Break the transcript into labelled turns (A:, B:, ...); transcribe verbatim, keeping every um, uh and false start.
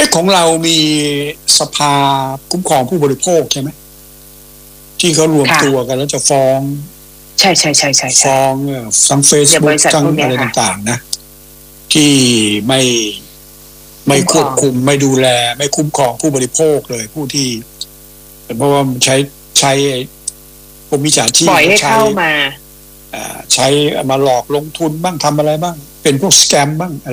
A: ของเรามีสภาคุ้มครองผู้บริโภคใช่ไหมที่เขารวมตัวกันแล้วจะฟ้อง
B: ใช่ใช่ใช่ใช่
A: ฟ้องทั้ง Facebook ทั้งอะไรต่างๆนะที่ไม่ไม่ควบคุมไม่ดูแลไม่คุ้มครองผู้บริโภคเลยผู้ที่เพราะว่ามันใช้ใช้พวกมิจฉาชีพ
B: ปล่อยให้เข้ามา
A: ใช้มาหลอกลงทุนบ้างทำอะไรบ้างเป็นพวกสแกมบ้าง